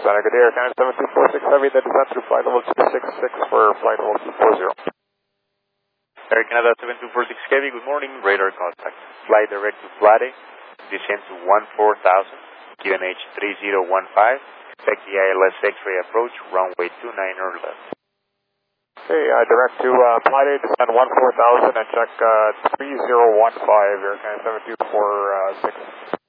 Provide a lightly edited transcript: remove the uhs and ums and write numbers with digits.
Santa Good Air, Canada 7246 Heavy, the descent through flight level 266 for flight level 240. Air Canada 7246 Heavy, good morning, radar contact. Fly direct to Vlade, descend to 14,000, QNH 3015, expect the ILS X-ray approach, runway 29 or left. Okay, direct to Vlade, descend 14,000 and check 3015, Air Canada 7246.